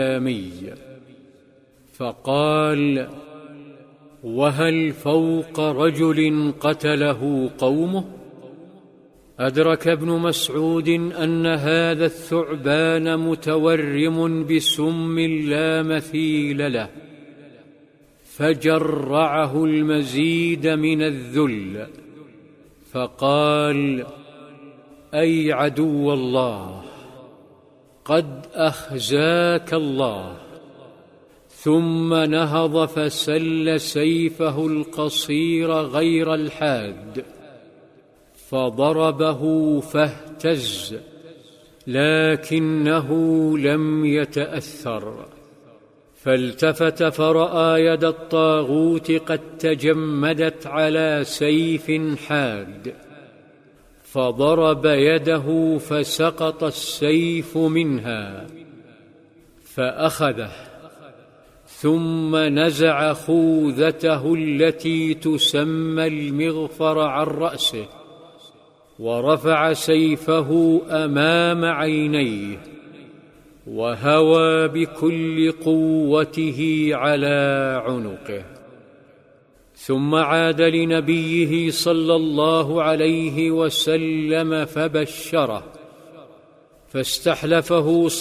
فقال: وهل فوق رجل قتله قومه؟ أدرك ابن مسعود أن هذا الثعبان متورم بسم لا مثيل له، فجرعه المزيد من الذل، فقال: أي عدو الله، قد أخزاك الله. ثم نهض فسل سيفه القصير غير الحاد، فضربه فاهتز، لكنه لم يتأثر، فالتفت فرأى يد الطاغوت قد تجمدت على سيف حاد، فضرب يده فسقط السيف منها، فأخذه، ثم نزع خوذته التي تسمى المغفر عن رأسه، ورفع سيفه أمام عينيه، وهوى بكل قوته على عنقه. ثم عاد لنبيه صلى الله عليه وسلم فبشره، فاستحلفه